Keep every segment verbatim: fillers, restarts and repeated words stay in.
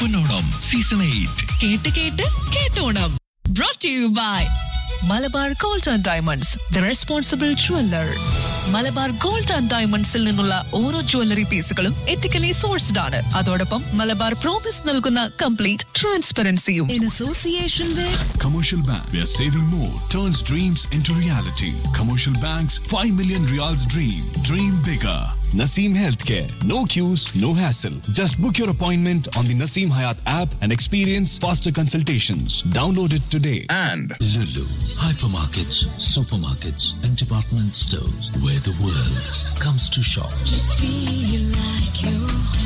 പൊന്നോണം season eight. കേട്ട് കേട്ട് കേട്ടോണം. Brought to you by Malabar gold and diamonds, the responsible jeweller. Malabar gold and ഡയമണ്ട്സിൽ നിന്നുള്ള ഓരോ ജ്വല്ലറി പീസുകളും എത്തിക്കലി സോഴ്സ്ഡ് ആണ്. അതോടൊപ്പം മലബാർ പ്രോമിസ് നൽകുന്ന complete ട്രാൻസ്പെറൻസിയും. In association with Commercial Bank, where saving more turns dreams into reality. Commercial Bank's five million Riyals dream. Dream bigger. Naseem Healthcare. No queues, no hassle. Just book your appointment on the Naseem Hayat app and experience faster consultations. Download it today. And Lulu, hypermarkets, supermarkets, and department stores where the world comes to shop. Just feel like you're home.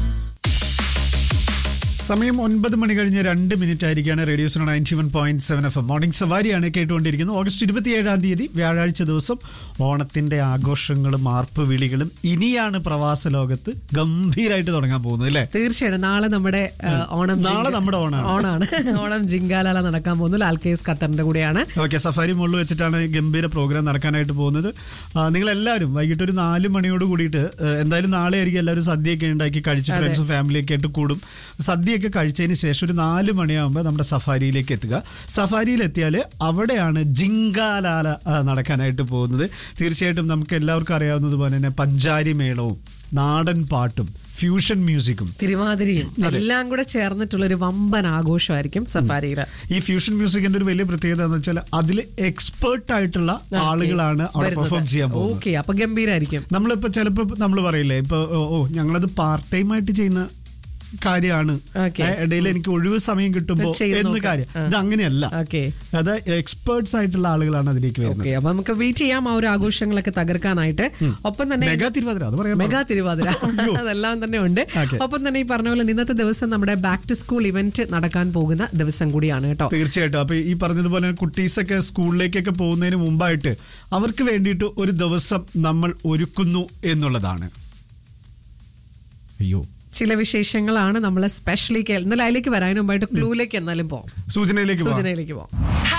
സമയം ഒൻപത് മണി കഴിഞ്ഞ് രണ്ട് minute ആയിരിക്കാണ്. Radio zone ninety one point seven F M morning സവാരിയാണ് കേട്ടുകൊണ്ടിരിക്കുന്നത്. August ഇരുപത്തിയേഴാം തീയതി വ്യാഴാഴ്ച ദിവസം ഓണത്തിന്റെ ആഘോഷങ്ങളും ആർപ്പ് വിളികളും ഇനിയാണ് പ്രവാസ ലോകത്ത് ഗംഭീരമായിട്ട് തുടങ്ങാൻ പോകുന്നത് അല്ലേ? തീർച്ചയായും നാളെ നമ്മുടെ ഓണം നാളെ നമ്മുടെ ഓണാണ് ഓണാണ് ഓണം ജിങ്കാലാല നടക്കാൻ പോകുന്നു. ലാൽക്കേസ് ഖത്തറിന്റെ കൂടെയാണ്. ഓക്കെ, സഫാരി മോളിൽ വെച്ചിട്ടാണ് ഗംഭീര പ്രോഗ്രാം നടക്കാനായിട്ട് പോകുന്നത്. നിങ്ങൾ എല്ലാവരും വൈകിട്ട് ഒരു നാല് മണിയോട് കൂടിയിട്ട് എന്തായാലും നാളെ ആയിരിക്കും എല്ലാവരും സദ്യയൊക്കെ ഉണ്ടാക്കി കഴിച്ച് ഫ്രണ്ട്സും ഫാമിലിയൊക്കെ ആയിട്ട് കൂടും. സദ്യ ഒക്കെ കഴിച്ചതിന് ശേഷം ഒരു നാല് മണിയാകുമ്പോൾ നമ്മുടെ സഫാരിയിലേക്ക് എത്തുക. സഫാരിയിലെത്തിയാൽ അവിടെയാണ് ജിങ്കാലാല നടക്കാനായിട്ട് പോകുന്നത്. തീർച്ചയായിട്ടും നമുക്ക് എല്ലാവർക്കും അറിയാവുന്നതുപോലെ തന്നെ പഞ്ചാരി മേളവും നാടൻ പാട്ടും ഫ്യൂഷൻ മ്യൂസിക്കും തിരുവാതിരയും എല്ലാം കൂടെ ചേർന്നിട്ടുള്ള ഒരു വമ്പൻ ആഘോഷമായിരിക്കും സഫാരിയിൽ. ഈ ഫ്യൂഷൻ മ്യൂസിക്കിന്റെ ഒരു വലിയ പ്രത്യേകത എന്ന് വെച്ചാൽ അതിൽ എക്സ്പേർട്ട് ആയിട്ടുള്ള ആളുകളാണ് അവിടെ പെർഫോം ചെയ്യാൻ പോകുന്നത്. ഓക്കെ, അപ്പൊ ഗംഭീരായിരിക്കും. നമ്മളിപ്പോ ചിലപ്പോ നമ്മൾ പറയില്ലേ, ഇപ്പൊ ഓ ഞങ്ങളത് പാർട്ട് ടൈം ആയിട്ട് ചെയ്യുന്ന കാര്യമാണ്, ഇടയിൽ എനിക്ക് ഒഴിവ് സമയം കിട്ടുമ്പോ എന്ന് കാര്യം. ഇത് അങ്ങനെയല്ല, അത് എക്സ്പേർട്സ് ആയിട്ടുള്ള ആളുകളാണ് അതിലേക്ക് വരുന്നത്. അപ്പൊ നമുക്ക് വെയിറ്റ് ചെയ്യാം ആ ഒരു ആഘോഷങ്ങളൊക്കെ തകർക്കാനായിട്ട്. ഒപ്പം തന്നെ മെഗാ തിരുവാതിര, അത് പറയാം, മെഗാ തിരുവാതിര അതെല്ലാം തന്നെ ഉണ്ട്. ഒപ്പം തന്നെ ഈ പറഞ്ഞ പോലെ ഇന്നത്തെ ദിവസം നമ്മുടെ ബാക്ക് ടു സ്കൂൾ ഇവന്റ് നടക്കാൻ പോകുന്ന ദിവസം കൂടിയാണ് കേട്ടോ. തീർച്ചയായിട്ടും. അപ്പൊ ഈ പറഞ്ഞതുപോലെ കുട്ടീസൊക്കെ സ്കൂളിലേക്കൊക്കെ പോകുന്നതിന് മുമ്പായിട്ട് അവർക്ക് വേണ്ടിയിട്ട് ഒരു ദിവസം നമ്മൾ ഒരുക്കുന്നു എന്നുള്ളതാണ്. അയ്യോ, ചില വിശേഷങ്ങളാണ് നമ്മൾ സ്പെഷ്യലി എന്നാലും അതിലേക്ക് വരാനും മുമ്പായിട്ട് ക്ലൂലേക്ക് എന്നാലും പോവാം, സൂചനയിലേക്ക് സൂചനയിലേക്ക് പോവാം.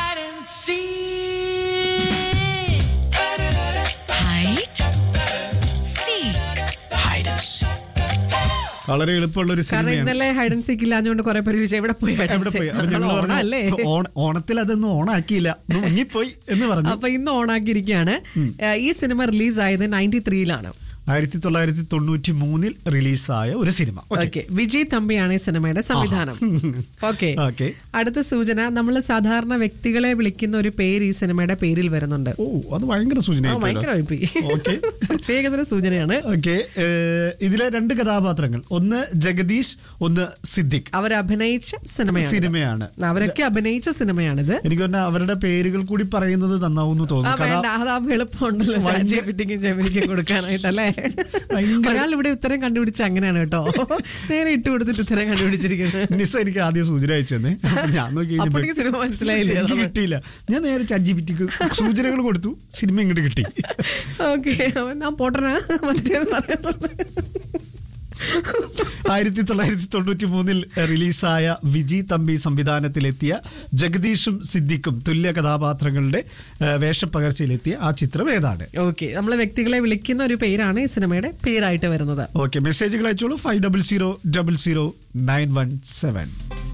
വളരെ എളുപ്പമുള്ള ഒരു സിനിമ. ഇന്നലെ ഹൈഡ് ആൻഡ് സീക്ക് ഇല്ലാഞ്ഞുകൊണ്ട് കുറെ പേര് ചോദിച്ചു എവിടെ പോയി അല്ലേ? ഓണത്തിൽ അതൊന്നും ഓണാക്കിയില്ല, മുങ്ങിപ്പോയി എന്ന് പറഞ്ഞു. അപ്പൊ ഇന്ന് ഓണാക്കിയിരിക്കുകയാണ്. ഈ സിനിമ റിലീസ് ആയത് നയൻറ്റി ത്രീയിലാണ് ആയിരത്തി തൊള്ളായിരത്തി തൊണ്ണൂറ്റി മൂന്നിൽ റിലീസായ ഒരു സിനിമ. വിജയ് തമ്പിയാണ് ഈ സിനിമയുടെ സംവിധാനം. ഓക്കെ, അടുത്ത സൂചന, നമ്മൾ സാധാരണ വ്യക്തികളെ വിളിക്കുന്ന ഒരു പേര് ഈ സിനിമയുടെ പേരിൽ വരുന്നുണ്ട്. ഓ, അത് ഭയങ്കര സൂചന, പ്രത്യേകതര സൂചനയാണ്. ഓക്കെ, ഇതിലെ രണ്ട് കഥാപാത്രങ്ങൾ, ഒന്ന് ജഗദീഷ്, ഒന്ന് സിദ്ദിഖ്, അവർ അഭിനയിച്ച സിനിമയാണ് സിനിമയാണ് അവരൊക്കെ അഭിനയിച്ച സിനിമയാണിത്. എനിക്ക് തോന്നുന്നു അവരുടെ പേരുകൾ കൂടി പറയുന്നത് നന്നാവുന്നു തോന്നുന്നു. അതാ എളുപ്പമുണ്ടല്ലോ ജമിനിക്കും കൊടുക്കാനായിട്ടല്ലേ. ഒരാൾ ഇവിടെ ഉത്തരം കണ്ടുപിടിച്ച അങ്ങനെയാണ് കേട്ടോ, നേരെ ഇട്ട് കൊടുത്തിട്ട് ഉത്തരം കണ്ടുപിടിച്ചിരിക്കുന്നത്. നിസ എനിക്ക് ആദ്യം സൂചന അയച്ചെന്നേ, ഞാൻ നോക്കി സിനിമ മനസ്സിലായില്ല, കിട്ടിയില്ല. ഞാൻ നേരെ ചാറ്റ്ജിപിടിക്ക് സൂചനകൾ കൊടുത്തു, സിനിമ ഇങ്ങോട്ട് കിട്ടി. ഓക്കെ, ഞാൻ പോട്ടനാ മറ്റേന്ന് പറയുന്നത്. ആയിരത്തി തൊള്ളായിരത്തി തൊണ്ണൂറ്റി മൂന്നിൽ റിലീസായ വിജയ് തമ്പി സംവിധാനത്തിലെത്തിയ ജഗദീഷും സിദ്ദിഖും തുല്യ കഥാപാത്രങ്ങളുടെ വേഷപ്പകർച്ചയിലെത്തിയ ആ ചിത്രം ഏതാണ്? ഓക്കെ, നമ്മളെ വ്യക്തികളെ വിളിക്കുന്ന ഒരു പേരാണ് ഈ സിനിമയുടെ പേരായിട്ട് വരുന്നത്. ഓക്കെ, മെസ്സേജുകൾ അയച്ചോളൂ five double zero double zero nine one seven.